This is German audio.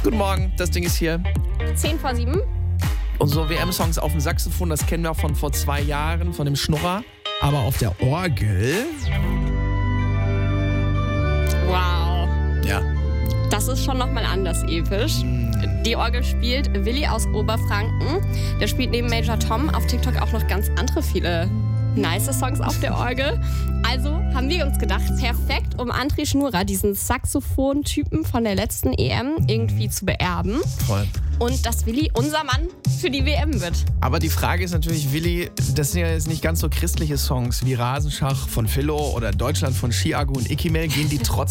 Guten Morgen, das Ding ist hier. 10 vor 7. Unsere WM-Songs auf dem Saxophon, das kennen wir von vor 2 Jahren, von dem Schnurrer. Aber auf der Orgel... Wow. Ja. Das ist schon nochmal anders episch. Die Orgel spielt Willi aus Oberfranken. Der spielt neben Major Tom auf TikTok auch noch ganz andere viele nice Songs auf der Orgel. Also haben wir uns gedacht, perfekt, um André Schnurrer, diesen Saxophon-Typen von der letzten EM, irgendwie zu beerben. Voll. Und dass Willi unser Mann für die WM wird. Aber die Frage ist natürlich, Willi, das sind ja jetzt nicht ganz so christliche Songs wie Rasenschach von Philo oder Deutschland von Chiago und Ikimel. Gehen die trotzdem